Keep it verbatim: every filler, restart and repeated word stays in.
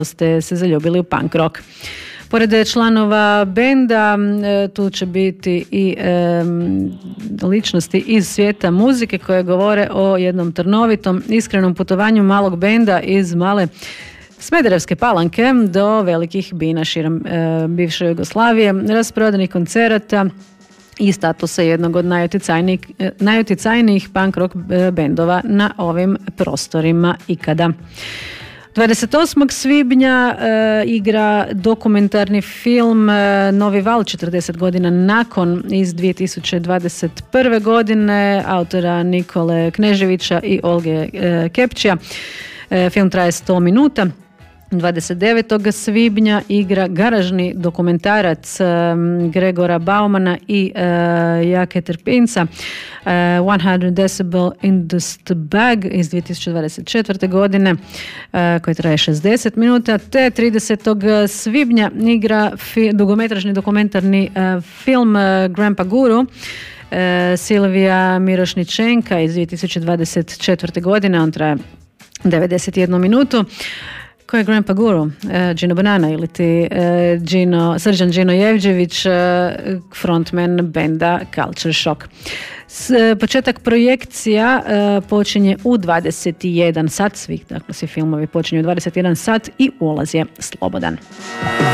ste se zaljubili u punk rock. Pored članova benda, tu će biti i e, ličnosti iz svijeta muzike koje govore o jednom trnovitom, iskrenom putovanju malog benda iz male Smederevske Palanke do velikih bina širom e, bivše Jugoslavije, rasprodanih koncerata i statusa jednog od najuticajnijih, najuticajnijih punk rock bendova na ovim prostorima ikada. dvadeset osmog svibnja e, igra dokumentarni film e, Novi val, četrdeset godina nakon, iz dvije tisuće dvadeset prve. godine, autora Nikole Kneževića i Olge e, Kepčija. E, film traje sto minuta. dvadeset devetog svibnja igra garažni dokumentarac e, Gregora Baumana i e, Jake Trpinca e, sto decibel in the bag iz dvije tisuće dvadeset četvrte. godine e, koji traje šezdeset minuta, te tridesetog svibnja igra fi, dugometražni dokumentarni e, film e, Grandpa Guru e, Silvija Mirošničenka iz dvije tisuće dvadeset četvrte. godine, on traje devedeset jednu minutu. Ko je Grandpa Guru? E, Gino Banana ili ti e, Gino, Srđan Gino Jevđević, e, frontman benda Culture Shock. S, e, početak projekcija e, počinje u dvadeset jedan sat, svi, dakle, svi filmovi počinju u dvadeset jedan sat i ulaz je slobodan.